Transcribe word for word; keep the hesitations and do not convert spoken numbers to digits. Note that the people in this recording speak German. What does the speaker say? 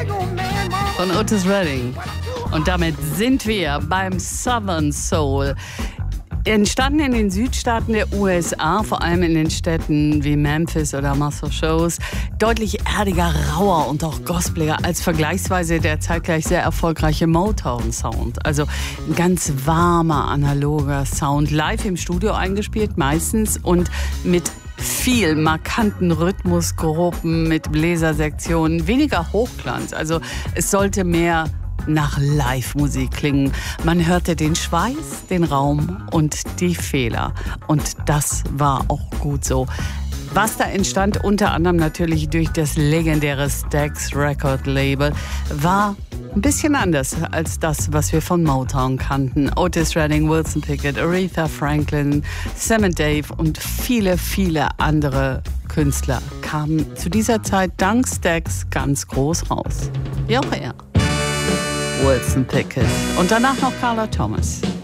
von Otis Redding. Und damit sind wir beim Southern Soul. Entstanden in den Südstaaten der U S A, vor allem in den Städten wie Memphis oder Muscle Shoals, deutlich erdiger, rauer und auch gospeliger als vergleichsweise der zeitgleich sehr erfolgreiche Motown-Sound. Also ein ganz warmer, analoger Sound, live im Studio eingespielt meistens und mit viel markanten Rhythmusgruppen, mit Bläsersektionen, weniger Hochglanz. Also es sollte mehr nach Live-Musik klingen. Man hörte den Schweiß, den Raum und die Fehler. Und das war auch gut so. Was da entstand, unter anderem natürlich durch das legendäre Stax Record Label, war ein bisschen anders als das, was wir von Motown kannten. Otis Redding, Wilson Pickett, Aretha Franklin, Sam and Dave und viele, viele andere Künstler kamen zu dieser Zeit dank Stax ganz groß raus. Wie auch er. Wilson Pickett und danach noch Carla Thomas.